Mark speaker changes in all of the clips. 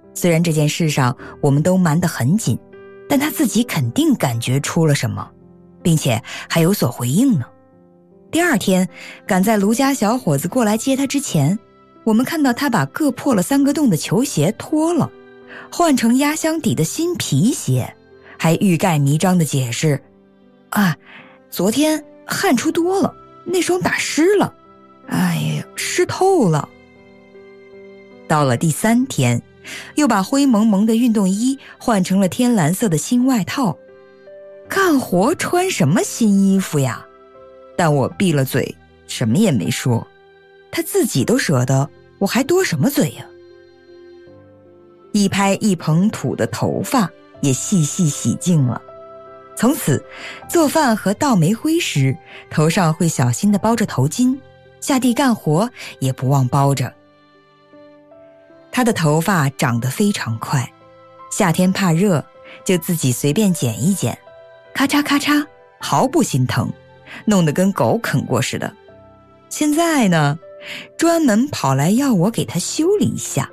Speaker 1: 虽然这件事上我们都瞒得很紧，但他自己肯定感觉出了什么，并且还有所回应呢。第二天，赶在卢家小伙子过来接他之前，我们看到他把各破了3个洞的球鞋脱了，换成压箱底的新皮鞋，还欲盖弥彰地解释：昨天汗出多了，那双打湿了，湿透了。到了第3天，又把灰蒙蒙的运动衣换成了天蓝色的新外套。干活穿什么新衣服呀？但我闭了嘴，什么也没说。他自己都舍得，我还多什么嘴呀？一拍一捧土的头发也细细洗净了。从此做饭和倒煤灰时，头上会小心地包着头巾，下地干活也不忘包着。他的头发长得非常快，夏天怕热就自己随便剪一剪，咔嚓咔嚓，毫不心疼，弄得跟狗啃过似的。现在呢，专门跑来要我给他修理一下。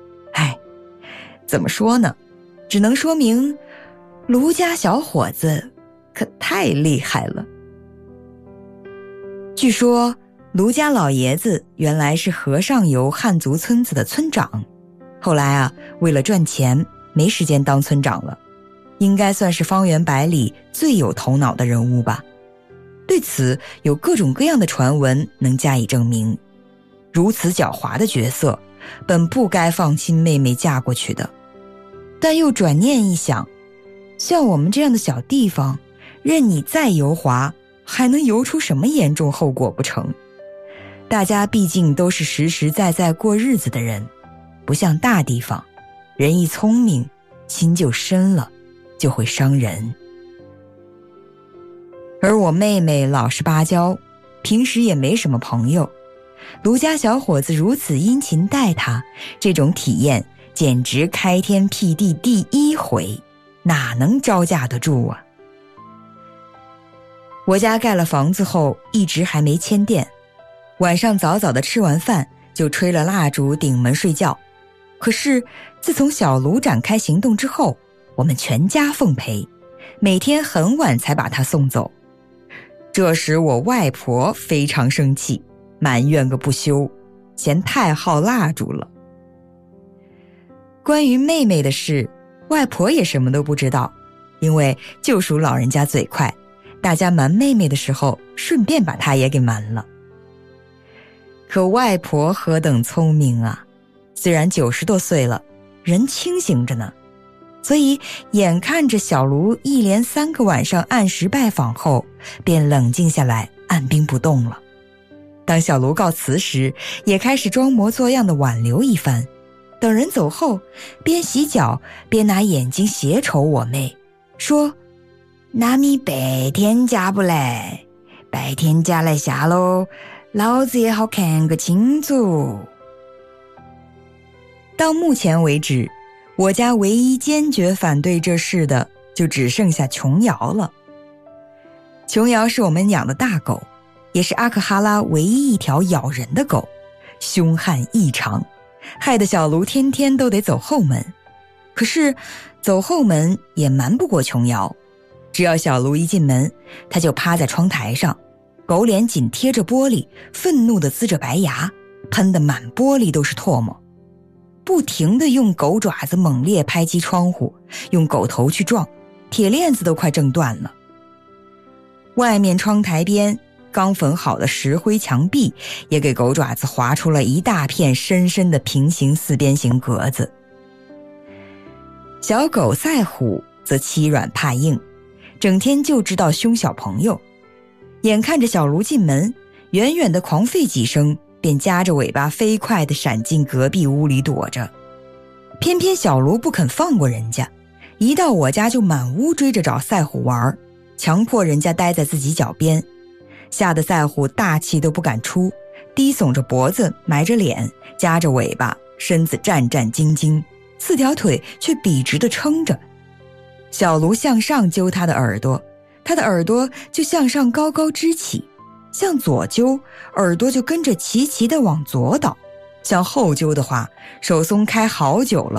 Speaker 1: 怎么说呢，只能说明卢家小伙子可太厉害了。据说卢家老爷子原来是河上游汉族村子的村长，后来为了赚钱没时间当村长了，应该算是方圆100里最有头脑的人物吧。对此有各种各样的传闻能加以证明。如此狡猾的角色，本不该放亲妹妹嫁过去的。但又转念一想，像我们这样的小地方，任你再油滑，还能油出什么严重后果不成？大家毕竟都是实实在在过日子的人，不像大地方，人一聪明，心就深了，就会伤人。而我妹妹老实巴交，平时也没什么朋友，卢家小伙子如此殷勤待她，这种体验简直开天辟地第1回，哪能招架得住啊？我家盖了房子后一直还没迁电，晚上早早的吃完饭就吹了蜡烛顶门睡觉。可是自从小卢展开行动之后，我们全家奉陪，每天很晚才把他送走。这时我外婆非常生气，埋怨个不休，嫌太耗蜡烛了。关于妹妹的事，外婆也什么都不知道，因为就属老人家嘴快，大家瞒妹妹的时候顺便把她也给瞒了。可外婆何等聪明啊，虽然90多岁了，人清醒着呢。所以眼看着小卢一连3个晚上按时拜访后，便冷静下来，按兵不动了。当小卢告辞时，也开始装模作样的挽留一番。等人走后，边洗脚边拿眼睛斜瞅我妹，说：那你白天家不来，白天家来下喽，老子也好看个清楚。到目前为止，我家唯一坚决反对这事的就只剩下琼瑶了。琼瑶是我们养的大狗，也是阿克哈拉唯一一条咬人的狗，凶悍异常，害得小卢天天都得走后门。可是走后门也瞒不过琼瑶，只要小卢一进门，他就趴在窗台上，狗脸紧贴着玻璃，愤怒地呲着白牙，喷得满玻璃都是唾沫，不停地用狗爪子猛烈拍击窗户，用狗头去撞，铁链子都快挣断了。外面窗台边刚缝好的石灰墙壁也给狗爪子划出了一大片深深的平行四边形格子。小狗赛虎则欺软怕硬，整天就知道凶小朋友。眼看着小卢进门，远远的狂吠几声，便夹着尾巴飞快地闪进隔壁屋里躲着。偏偏小卢不肯放过人家，一到我家就满屋追着找赛虎玩，强迫人家待在自己脚边，吓得赛虎大气都不敢出，低耸着脖子，埋着脸，夹着尾巴，身子战战兢兢，4条腿却笔直地撑着。小卢向上揪他的耳朵，他的耳朵就向上高高支起，向左揪，耳朵就跟着齐齐地往左倒，向后揪的话，手松开好久了，